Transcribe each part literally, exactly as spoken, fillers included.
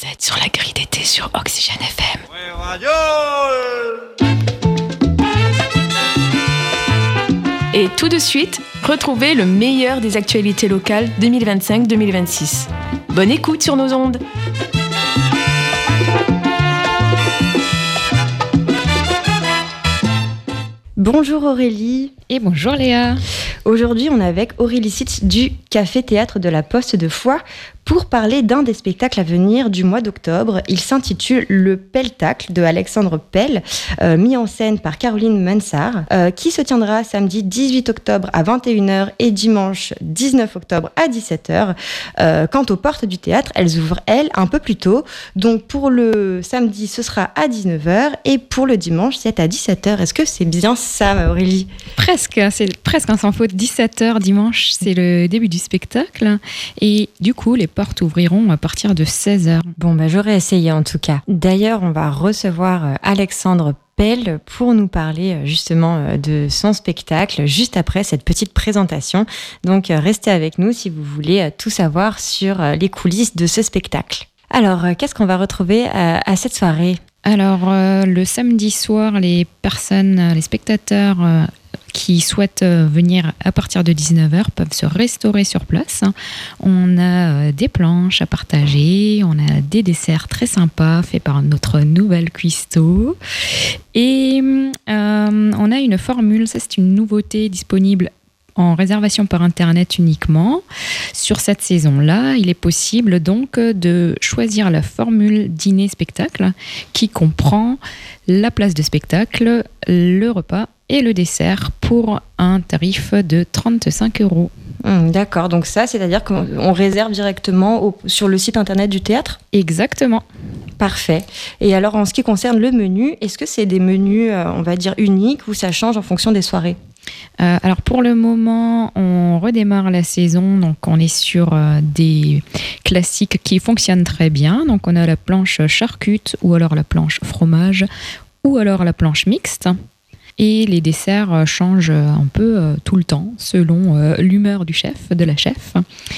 êtes sur la grille d'été sur Oxygène F M. Ouais, radio. Et tout de suite, retrouvez le meilleur des actualités locales deux mille vingt-cinq deux mille vingt-six. Bonne écoute sur nos ondes. Bonjour Aurélie. Et bonjour Léa. Aujourd'hui, on est avec Aurélie Sitz du Café Théâtre de la Poste de Foix pour parler d'un des spectacles à venir du mois d'octobre. Il s'intitule Le Peltacle de Alexandre Pell, euh, mis en scène par Caroline Mansart, euh, qui se tiendra samedi dix-huit octobre à vingt et une heures et dimanche dix-neuf octobre à dix-sept heures. Euh, quant aux portes du théâtre, elles ouvrent, elles, un peu plus tôt. Donc pour le samedi, ce sera à dix-neuf heures et pour le dimanche, c'est à dix-sept heures. Est-ce que c'est bien ça, Aurélie ? Presque, c'est presque un sans faute. dix-sept heures dimanche, c'est le début du spectacle. Et du coup, les portes ouvriront à partir de seize heures. Bon, bah, j'aurais essayé en tout cas. D'ailleurs, on va recevoir Alexandre Pell pour nous parler justement de son spectacle juste après cette petite présentation. Donc, restez avec nous si vous voulez tout savoir sur les coulisses de ce spectacle. Alors, qu'est-ce qu'on va retrouver à, à cette soirée ? Alors, euh, le samedi soir, les personnes, les spectateurs euh, qui souhaitent venir à partir de dix-neuf heures peuvent se restaurer sur place. On a des planches à partager, on a des desserts très sympas faits par notre nouvelle cuistot. Et euh, on a une formule, ça c'est une nouveauté disponible en réservation par Internet uniquement. Sur cette saison-là, il est possible donc de choisir la formule dîner-spectacle qui comprend la place de spectacle, le repas et le dessert pour un tarif de trente-cinq euros. Mmh, d'accord, donc ça, c'est-à-dire qu'on réserve directement au, sur le site Internet du théâtre ? Exactement. Parfait. Et alors, en ce qui concerne le menu, est-ce que c'est des menus, euh, on va dire, uniques ou ça change en fonction des soirées ? Euh, alors pour le moment, on redémarre la saison, donc on est sur euh, des classiques qui fonctionnent très bien. Donc on a la planche charcute ou alors la planche fromage ou alors la planche mixte. Et les desserts changent un peu euh, tout le temps, selon euh, l'humeur du chef, de la chef.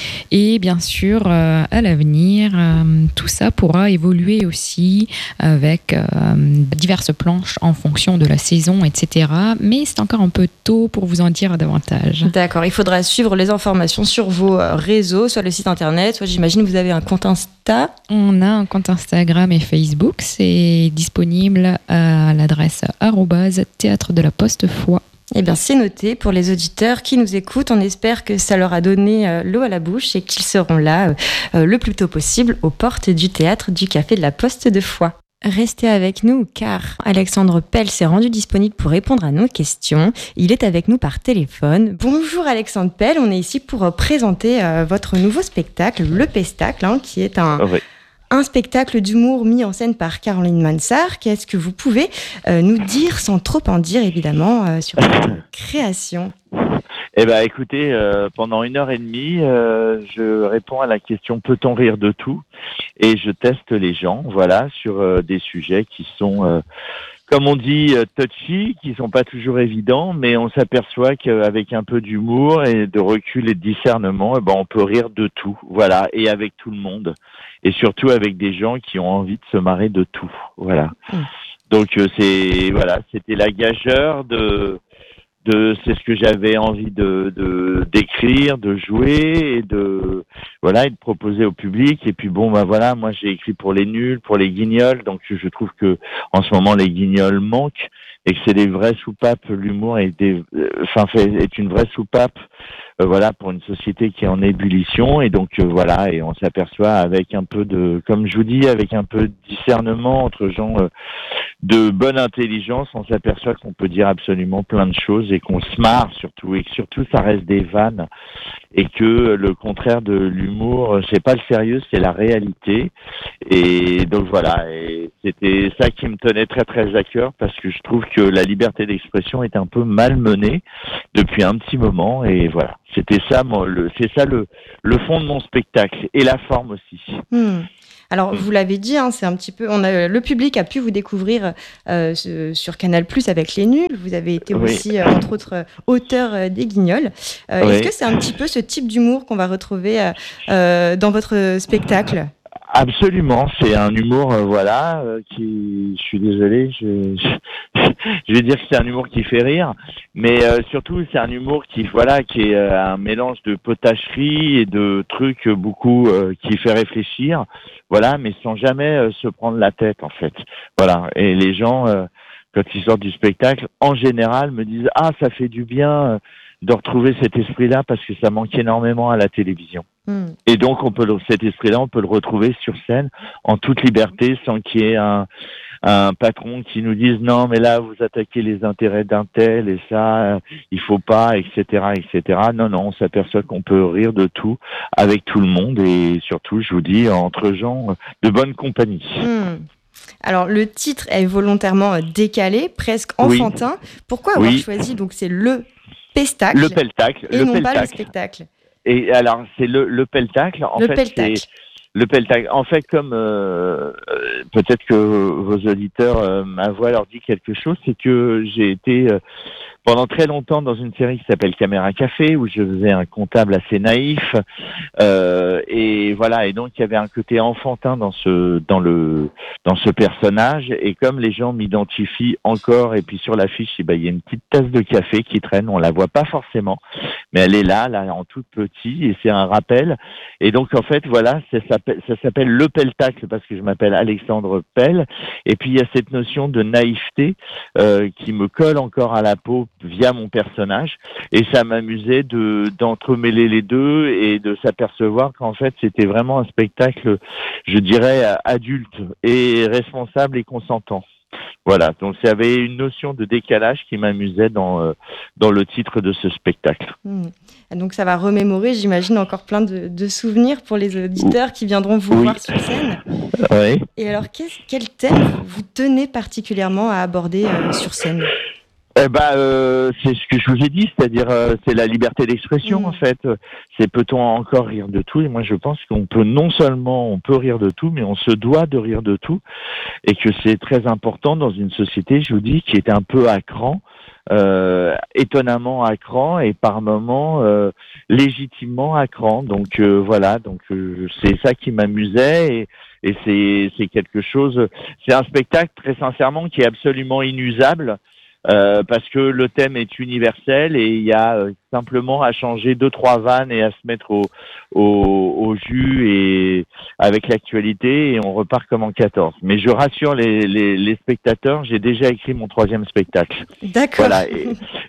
Et bien sûr, euh, à l'avenir, euh, tout ça pourra évoluer aussi avec euh, diverses planches en fonction de la saison, et cetera. Mais c'est encore un peu tôt pour vous en dire davantage. D'accord, il faudra suivre les informations sur vos réseaux, soit le site internet, soit j'imagine vous avez un compte Insta. On a un compte Instagram et Facebook, c'est disponible à l'adresse arobase théâtre de la Poste Foix. Eh bien, c'est noté pour les auditeurs qui nous écoutent. On espère que ça leur a donné euh, l'eau à la bouche et qu'ils seront là euh, le plus tôt possible aux portes du théâtre du Café de la Poste de Foix. Restez avec nous car Alexandre Pell s'est rendu disponible pour répondre à nos questions. Il est avec nous par téléphone. Bonjour Alexandre Pell, on est ici pour euh, présenter euh, votre nouveau spectacle, Le Pestacle, hein, qui est un... Oh oui. Un spectacle d'humour mis en scène par Caroline Mansart. Qu'est-ce que vous pouvez euh, nous dire, sans trop en dire évidemment, euh, sur votre création ? Eh ben, écoutez, euh, pendant une heure et demie, euh, je réponds à la question peut-on rire de tout ? Et je teste les gens, voilà, sur euh, des sujets qui sont, euh, comme on dit, euh, touchy, qui sont pas toujours évidents, mais on s'aperçoit qu'avec un peu d'humour et de recul et de discernement, eh ben, on peut rire de tout, voilà, et avec tout le monde. Et surtout avec des gens qui ont envie de se marrer de tout, voilà. Mmh. Donc euh, c'est voilà, c'était la gageure de de c'est ce que j'avais envie de de d'écrire, de jouer et de voilà et de proposer au public. Et puis bon bah voilà, moi j'ai écrit pour les nuls, pour les guignols, donc je trouve que en ce moment les guignols manquent et que c'est des vraies soupapes. L'humour est des enfin fait est une vraie soupape. Euh, voilà, pour une société qui est en ébullition, et donc euh, voilà, et on s'aperçoit avec un peu de, comme je vous dis, avec un peu de discernement entre gens euh, de bonne intelligence, on s'aperçoit qu'on peut dire absolument plein de choses et qu'on se marre surtout, et que surtout ça reste des vannes, et que le contraire de l'humour, c'est pas le sérieux, c'est la réalité. Et donc voilà, et c'était ça qui me tenait très très à cœur, parce que je trouve que la liberté d'expression est un peu malmenée depuis un petit moment, et voilà. C'était ça, mon, le, c'est ça le, le fond de mon spectacle, et la forme aussi. Mmh. Alors, vous l'avez dit, hein, c'est un petit peu, on a, le public a pu vous découvrir euh, sur Canal plus, avec Les Nuls. Vous avez été oui. aussi, euh, entre autres, euh, auteur euh, des Guignols. Euh, oui. Est-ce que c'est un petit peu ce type d'humour qu'on va retrouver euh, euh, dans votre spectacle ? Absolument, c'est un humour, euh, voilà, euh, qui, je suis désolé, je, je, je vais dire que c'est un humour qui fait rire, mais euh, surtout c'est un humour qui, voilà, qui est euh, un mélange de potacherie et de trucs euh, beaucoup euh, qui fait réfléchir, voilà, mais sans jamais euh, se prendre la tête en fait, voilà. Et les gens, euh, quand ils sortent du spectacle, en général, me disent ah ça fait du bien euh, de retrouver cet esprit-là parce que ça manque énormément à la télévision. Mmh. Et donc, on peut le, cet esprit-là, on peut le retrouver sur scène en toute liberté, sans qu'il y ait un, un patron qui nous dise non, mais là, vous attaquez les intérêts d'un tel et ça, il faut pas, et cetera, et cetera. Non, non, on s'aperçoit qu'on peut rire de tout avec tout le monde et surtout, je vous dis, entre gens de bonne compagnie. Mmh. Alors, le titre est volontairement décalé, presque enfantin. Oui. Pourquoi avoir oui. choisi, donc c'est le pestacle, le peltacle, et le non peltacle. pas le spectacle. Et alors, c'est le, le peltacle. En le fait, peltacle. C'est le peltacle. En fait, comme euh, peut-être que vos auditeurs, euh, ma voix leur dit quelque chose, c'est que j'ai été euh, pendant très longtemps dans une série qui s'appelle Caméra Café, où je faisais un comptable assez naïf. Euh, et voilà. Et donc, il y avait un côté enfantin dans ce, dans le, dans ce personnage. Et comme les gens m'identifient encore, et puis sur l'affiche, eh ben, il y a une petite tasse de café qui traîne. On la voit pas forcément, mais elle est là, là, en tout petit, et c'est un rappel. Et donc, en fait, voilà, ça s'appelle, ça s'appelle le peltacle parce que je m'appelle Alexandre Pell. Et puis, il y a cette notion de naïveté euh, qui me colle encore à la peau via mon personnage. Et ça m'amusait de, d'entremêler les deux et de s'apercevoir qu'en fait, c'était vraiment un spectacle, je dirais, adulte et responsable et consentant. Voilà, donc il y avait une notion de décalage qui m'amusait dans, euh, dans le titre de ce spectacle. Mmh. Donc ça va remémorer, j'imagine, encore plein de, de souvenirs pour les auditeurs qui viendront vous oui. voir sur scène. Oui. Et alors, quel thème vous tenez particulièrement à aborder euh, sur scène ? Eh ben, euh, c'est ce que je vous ai dit, c'est-à-dire euh, c'est la liberté d'expression mmh. en fait. C'est peut-on encore rire de tout ? Et moi je pense qu'on peut non seulement on peut rire de tout, mais on se doit de rire de tout, et que c'est très important dans une société, je vous dis, qui est un peu à cran, euh, étonnamment à cran et par moments euh, légitimement à cran. Donc euh, voilà, donc euh, c'est ça qui m'amusait et et c'est c'est quelque chose. C'est un spectacle très sincèrement qui est absolument inusable. Euh, parce que le thème est universel et il y a euh, simplement à changer deux trois vannes et à se mettre au, au, au jus et avec l'actualité et on repart comme en quatorze. Mais je rassure les, les, les spectateurs, j'ai déjà écrit mon troisième spectacle. D'accord. Voilà. Et,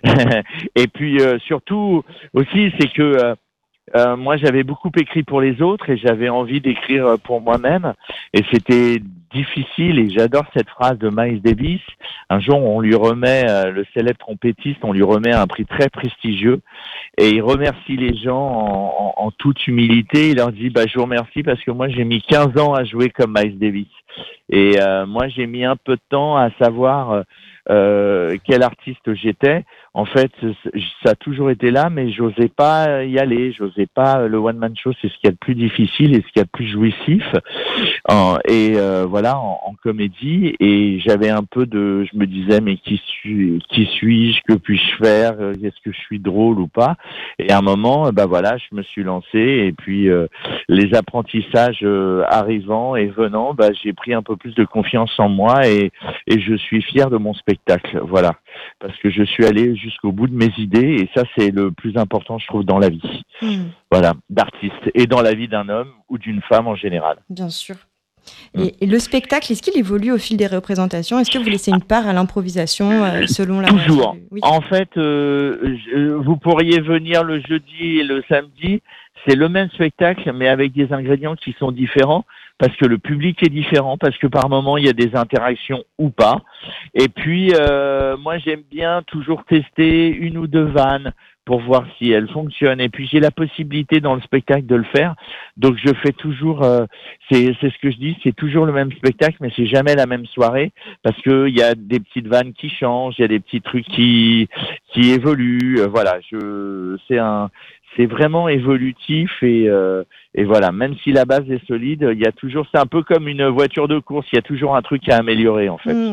et puis euh, surtout aussi, c'est que euh, Euh, moi, j'avais beaucoup écrit pour les autres et j'avais envie d'écrire pour moi-même. Et c'était difficile et j'adore cette phrase de Miles Davis. Un jour, on lui remet, euh, le célèbre trompettiste, on lui remet un prix très prestigieux et il remercie les gens en, en, en toute humilité. Il leur dit, bah, je vous remercie parce que moi, j'ai mis quinze ans à jouer comme Miles Davis. Et euh, moi, j'ai mis un peu de temps à savoir euh, quel artiste j'étais. En fait, ça a toujours été là, mais j'osais pas y aller. J'osais pas. Le one man show, c'est ce qu'il y a de plus difficile et ce qu'il y a de plus jouissif. Euh, et euh, voilà, en, en comédie. Et j'avais un peu de, je me disais, mais qui suis, qui suis-je, que puis-je faire, est-ce que je suis drôle ou pas? Et à un moment, ben voilà, je me suis lancé. Et puis euh, les apprentissages euh, arrivant et venant, ben, j'ai pris un peu plus de confiance en moi et et je suis fier de mon spectacle. Voilà, parce que je suis allé jusqu'au bout de mes idées et ça c'est le plus important je trouve dans la vie mmh. voilà, d'artiste et dans la vie d'un homme ou d'une femme en général. Bien sûr. Et, mmh. et le spectacle, est-ce qu'il évolue au fil des représentations? Est-ce que vous laissez une part à l'improvisation euh, selon la... Toujours. Oui. En fait, euh, je, vous pourriez venir le jeudi et le samedi, c'est le même spectacle mais avec des ingrédients qui sont différents. Parce que le public est différent, parce que par moment il y a des interactions ou pas. Et puis euh, moi j'aime bien toujours tester une ou deux vannes pour voir si elles fonctionnent. Et puis j'ai la possibilité dans le spectacle de le faire. Donc je fais toujours, euh, c'est c'est ce que je dis, c'est toujours le même spectacle, mais c'est jamais la même soirée parce que il y a des petites vannes qui changent, il y a des petits trucs qui qui évoluent. Euh, voilà, je c'est un c'est vraiment évolutif et euh, et voilà, même si la base est solide, il y a toujours, c'est un peu comme une voiture de course, il y a toujours un truc à améliorer en fait. Mmh.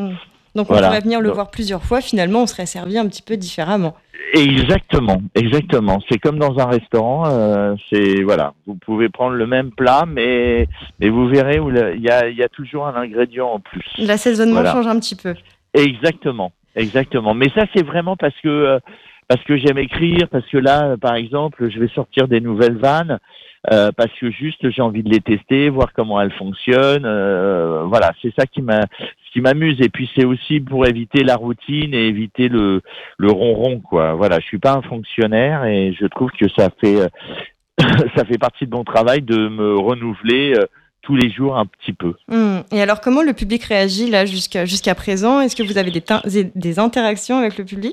Donc on voilà. pourrait venir le Donc... voir plusieurs fois, finalement on serait servi un petit peu différemment. Exactement, exactement. C'est comme dans un restaurant, euh, c'est voilà, vous pouvez prendre le même plat, mais, mais vous verrez où il y a, y a toujours un ingrédient en plus. L'assaisonnement voilà. change un petit peu. Exactement, exactement. Mais ça c'est vraiment parce que euh, parce que j'aime écrire, parce que là, par exemple, je vais sortir des nouvelles vannes. Euh, parce que juste j'ai envie de les tester, voir comment elles fonctionnent. Euh, voilà, c'est ça qui m'a, ce qui m'amuse. Et puis c'est aussi pour éviter la routine et éviter le le ronron, quoi. Voilà, je suis pas un fonctionnaire et je trouve que ça fait euh, ça fait partie de mon travail de me renouveler euh, tous les jours un petit peu. Mmh. Et alors comment le public réagit là jusqu'à jusqu'à présent ? Est-ce que vous avez des t- des interactions avec le public ?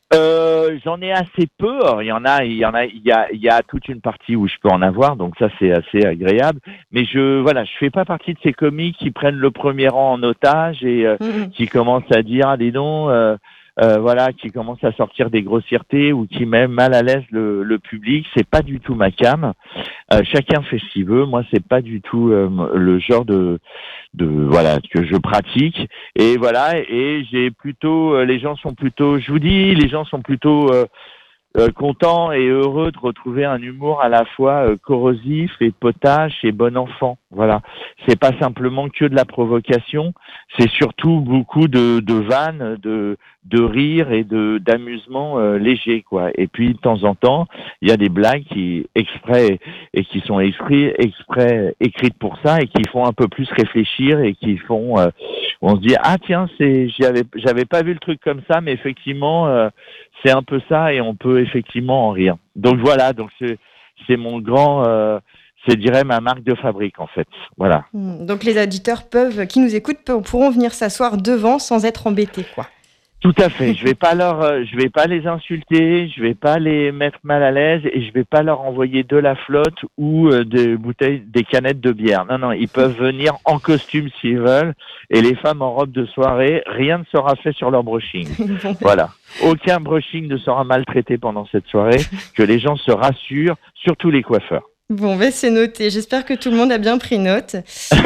Euh, j'en ai assez peu. Alors, il y en a, il y en a, il y a, il y a toute une partie où je peux en avoir, donc ça c'est assez agréable. Mais je, voilà, je fais pas partie de ces comiques qui prennent le premier rang en otage et euh, mmh. qui commencent à dire, ah, dis donc, euh, euh, voilà, qui commencent à sortir des grossièretés ou qui mettent mal à l'aise le, le public. C'est pas du tout ma came. Euh, chacun fait ce qu'il veut. Moi, c'est pas du tout euh, le genre de de voilà que je pratique. Et voilà, et j'ai plutôt, euh, les gens sont plutôt, je vous dis, les gens sont plutôt euh, euh, contents et heureux de retrouver un humour à la fois euh, corrosif et potache et bon enfant. Voilà, c'est pas simplement que de la provocation, c'est surtout beaucoup de, de vannes, de de rire et de d'amusement euh, léger, quoi. Et puis de temps en temps, il y a des blagues qui exprès et qui sont exprès exprès écrites pour ça et qui font un peu plus réfléchir et qui font euh, on se dit ah tiens, c'est j'avais j'avais pas vu le truc comme ça, mais effectivement euh, c'est un peu ça et on peut effectivement en rire. Donc voilà, donc c'est c'est mon grand euh, c'est, je dirais, ma marque de fabrique, en fait. Voilà. Donc, les auditeurs peuvent, qui nous écoutent pourront venir s'asseoir devant sans être embêtés, quoi. Tout à fait. Je vais pas leur, je vais pas les insulter, je vais pas les mettre mal à l'aise et je vais pas leur envoyer de la flotte ou des bouteilles, des canettes de bière. Non, non, ils peuvent venir en costume s'ils veulent et les femmes en robe de soirée, rien ne sera fait sur leur brushing. Voilà. Aucun brushing ne sera maltraité pendant cette soirée, que les gens se rassurent, surtout les coiffeurs. Bon, ben c'est noté. J'espère que tout le monde a bien pris note.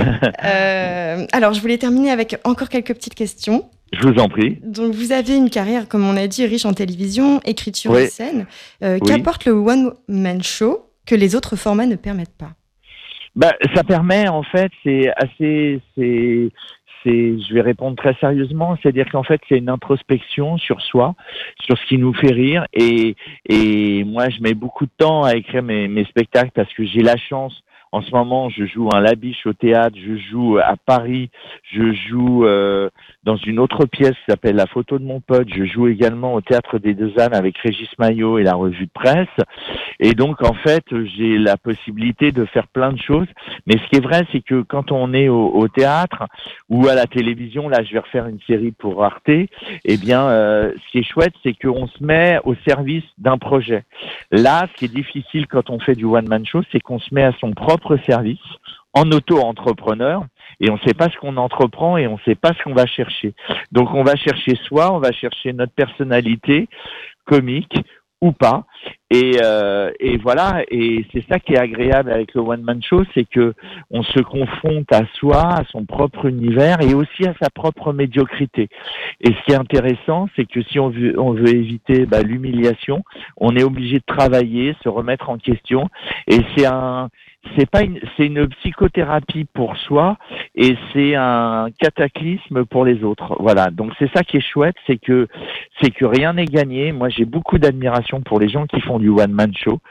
euh, alors, je voulais terminer avec encore quelques petites questions. Je vous en prie. Donc, vous avez une carrière, comme on a dit, riche en télévision, écriture oui. et scène. Euh, oui. Qu'apporte le one-man show que les autres formats ne permettent pas ? Bah, ça permet, en fait, c'est assez... c'est... C'est, je vais répondre très sérieusement, c'est-à-dire qu'en fait, c'est une introspection sur soi, sur ce qui nous fait rire. Et, et moi, je mets beaucoup de temps à écrire mes, mes spectacles parce que j'ai la chance. En ce moment, je joue un Labiche au théâtre, je joue à Paris, je joue euh, dans une autre pièce qui s'appelle La photo de mon pote, je joue également au Théâtre des Deux Ânes avec Régis Maillot et la revue de presse. Et donc, en fait, j'ai la possibilité de faire plein de choses. Mais ce qui est vrai, c'est que quand on est au, au théâtre ou à la télévision, là, je vais refaire une série pour Arte, eh bien, euh, ce qui est chouette, c'est qu'on se met au service d'un projet. Là, ce qui est difficile quand on fait du one-man show, c'est qu'on se met à son propre service en auto-entrepreneur et on ne sait pas ce qu'on entreprend et on ne sait pas ce qu'on va chercher. Donc on va chercher soi, on va chercher notre personnalité comique ou pas et, euh, et voilà, et c'est ça qui est agréable avec le one man show, c'est que on se confronte à soi, à son propre univers et aussi à sa propre médiocrité. Et ce qui est intéressant, c'est que si on veut, on veut éviter bah, l'humiliation, on est obligé de travailler, se remettre en question et c'est un C'est pas une, c'est une psychothérapie pour soi et c'est un cataclysme pour les autres. Voilà. Donc c'est ça qui est chouette, c'est que c'est que rien n'est gagné. Moi, j'ai beaucoup d'admiration pour les gens qui font du one man show,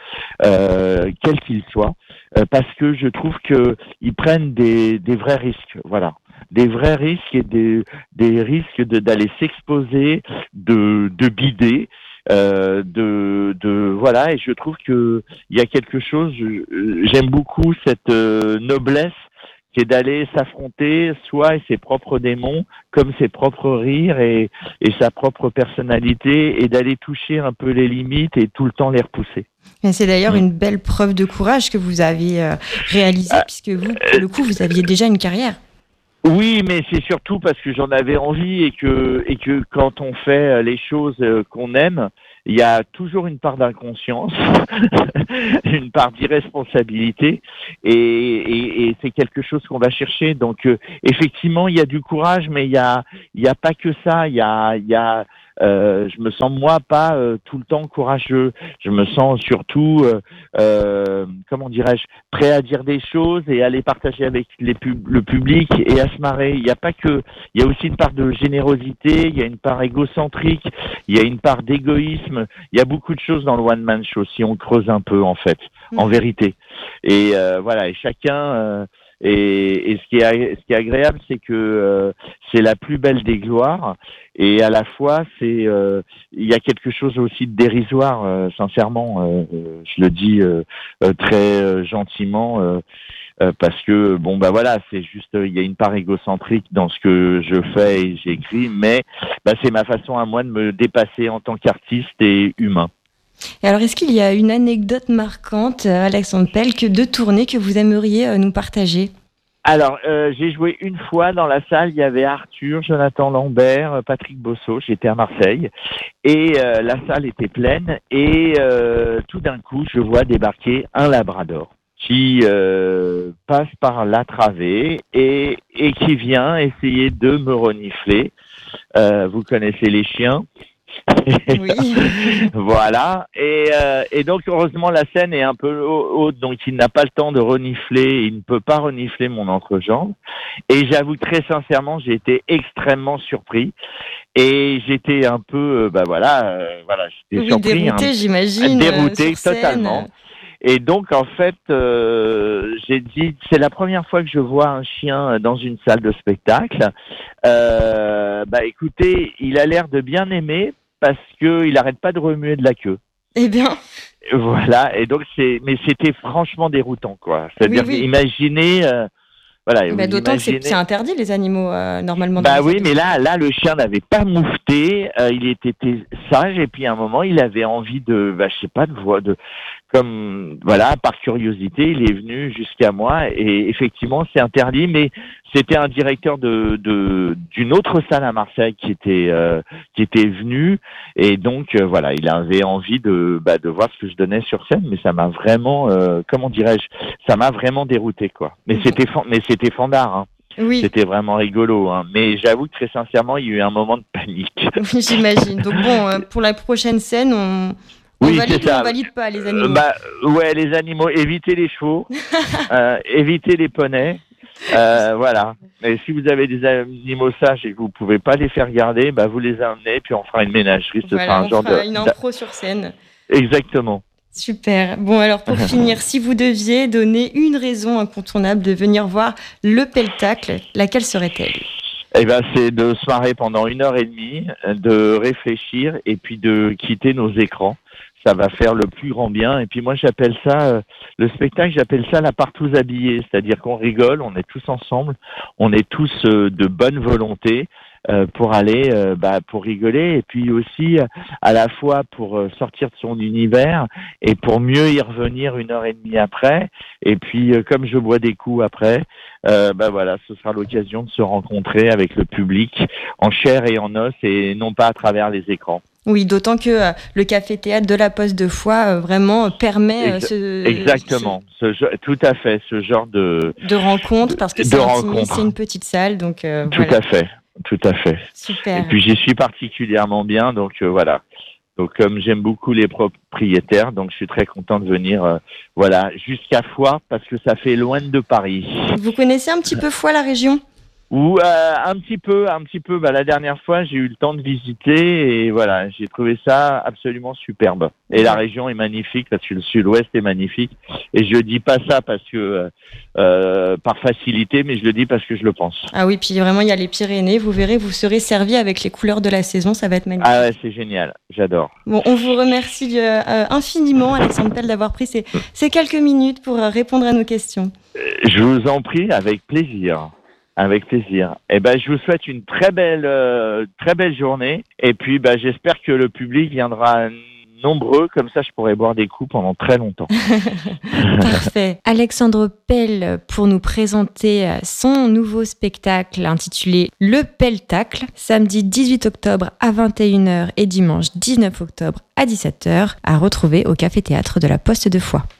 euh, quel qu'il soit, euh, parce que je trouve que ils prennent des des vrais risques. Voilà. Des vrais risques et des des risques de d'aller s'exposer, de de bider. Euh, de, de voilà, et je trouve que il y a quelque chose. J'aime beaucoup cette euh, noblesse qui est d'aller s'affronter soi et ses propres démons, comme ses propres rires et, et sa propre personnalité, et d'aller toucher un peu les limites et tout le temps les repousser. Et c'est d'ailleurs mmh. une belle preuve de courage que vous avez euh, réalisée, euh, puisque vous, pour le coup, vous aviez déjà une carrière. Oui, mais c'est surtout parce que j'en avais envie et que et que quand on fait les choses qu'on aime, il y a toujours une part d'inconscience, une part d'irresponsabilité, et, et, et c'est quelque chose qu'on va chercher. Donc, euh, effectivement, il y a du courage, mais il y a, il y a pas que ça. Il y a, il y a Euh, je me sens moi pas euh, tout le temps courageux. Je me sens surtout, euh, euh, comment dirais-je, prêt à dire des choses et à les partager avec les pub- le public et à se marrer. Il n'y a pas que, il y a aussi une part de générosité, il y a une part égocentrique, il y a une part d'égoïsme. Il y a beaucoup de choses dans le one man show si on creuse un peu en fait, mmh. en vérité. Et euh, voilà, et chacun. Euh, Et, et ce qui est, ce qui est agréable, c'est que euh, c'est la plus belle des gloires, et à la fois, c'est, euh, il y a quelque chose aussi de dérisoire, euh, sincèrement. Euh, je le dis euh, euh, très euh, gentiment, euh, euh, parce que bon, bah voilà, c'est juste, il y a une part égocentrique dans ce que je fais et j'écris, mais bah, c'est ma façon à moi de me dépasser en tant qu'artiste et humain. Et alors, est-ce qu'il y a une anecdote marquante, Alexandre Pell, que de tournée que vous aimeriez nous partager ? Alors, euh, j'ai joué une fois dans la salle, il y avait Arthur, Jonathan Lambert, Patrick Bosso, j'étais à Marseille, et euh, la salle était pleine, et euh, tout d'un coup, je vois débarquer un labrador qui euh, passe par la travée et, et qui vient essayer de me renifler. Euh, vous connaissez les chiens ? Oui. Voilà, et, euh, et donc heureusement la scène est un peu haute, donc il n'a pas le temps de renifler, il ne peut pas renifler mon entrejambe, et j'avoue très sincèrement j'ai été extrêmement surpris, et j'étais un peu, euh, bah voilà, euh, voilà, j'étais oui, surpris, dérouté, hein, j'imagine, dérouté euh, sur totalement. scène. Et donc, en fait, euh, j'ai dit, c'est la première fois que je vois un chien dans une salle de spectacle. Euh, bah, écoutez, il a l'air de bien aimer parce que il arrête pas de remuer de la queue. Eh bien. Voilà. Et donc, c'est, mais c'était franchement déroutant, quoi. C'est-à-dire, oui, oui. imaginez, euh, voilà. Bah, d'autant imaginez... que c'est, c'est interdit, les animaux, euh, normalement. Bah oui, mais là, là, le chien n'avait pas moufté, euh, il était sage, et puis à un moment, il avait envie de, bah, je sais pas, de voir, de, comme, voilà, par curiosité, il est venu jusqu'à moi, et effectivement, c'est interdit, mais c'était un directeur de, de, d'une autre salle à Marseille qui était, euh, qui était venu, et donc, euh, voilà, il avait envie de, bah, de voir ce que je donnais sur scène, mais ça m'a vraiment, euh, comment dirais-je, ça m'a vraiment dérouté, quoi. Mais mmh. c'était, mais c'était fandard, hein. Oui. C'était vraiment rigolo, hein. Mais j'avoue que très sincèrement, il y a eu un moment de panique. Oui, j'imagine. Donc bon, euh, pour la prochaine scène, on, on oui, valide c'est ça. ou on valide pas les animaux ? euh, bah, ouais, les animaux, évitez les chevaux, euh, évitez les poneys, euh, voilà. Et si vous avez des animaux sages et que vous pouvez pas les faire garder, bah vous les amenez, puis on fera une ménagerie. Ce voilà, sera un on genre fera de une impro sur scène. Exactement. Super. Bon, alors pour finir, si vous deviez donner une raison incontournable de venir voir le Peltacle, laquelle serait-elle ? Eh ben, c'est de se marrer pendant une heure et demie, de réfléchir et puis de quitter nos écrans. Ça va faire le plus grand bien. Et puis moi, j'appelle ça, euh, le spectacle, j'appelle ça la partouze habillée. C'est-à-dire qu'on rigole, on est tous ensemble, on est tous euh, de bonne volonté. Euh, pour aller, euh, bah, pour rigoler, et puis aussi euh, à la fois pour euh, sortir de son univers et pour mieux y revenir une heure et demie après. Et puis euh, comme je bois des coups après, euh, bah voilà, ce sera l'occasion de se rencontrer avec le public en chair et en os et non pas à travers les écrans. Oui, d'autant que euh, le café-théâtre de la Poste de Foix euh, vraiment permet euh, ce, exactement, ce, ce, tout à fait, ce genre de de rencontre parce que de, c'est de intimiste, c'est une petite salle, donc euh, tout voilà. à fait. Tout à fait. Super. Et puis j'y suis particulièrement bien, donc euh, voilà. Donc comme j'aime beaucoup les propriétaires, donc je suis très content de venir, euh, voilà, jusqu'à Foix parce que ça fait loin de Paris. Vous connaissez un petit peu Foix, la région ? Ou euh, un petit peu, un petit peu. Bah, la dernière fois, j'ai eu le temps de visiter et voilà, j'ai trouvé ça absolument superbe. Et la région est magnifique parce que le Sud-Ouest est magnifique. Et je dis pas ça parce que euh, par facilité, mais je le dis parce que je le pense. Ah oui, puis vraiment il y a les Pyrénées. Vous verrez, vous serez servi avec les couleurs de la saison. Ça va être magnifique. Ah ouais, c'est génial. J'adore. Bon, on vous remercie euh, infiniment, Alexandre Pell, d'avoir pris ces, ces quelques minutes pour euh, répondre à nos questions. Je vous en prie, avec plaisir. Avec plaisir. Eh ben, je vous souhaite une très belle, euh, très belle journée. Et puis, ben, j'espère que le public viendra nombreux, comme ça je pourrais boire des coups pendant très longtemps. Parfait. Alexandre Pelle pour nous présenter son nouveau spectacle intitulé Le Pelletacle, samedi dix-huit octobre à vingt et une heures et dimanche dix-neuf octobre à dix-sept heures, à retrouver au Café Théâtre de la Poste de Foix.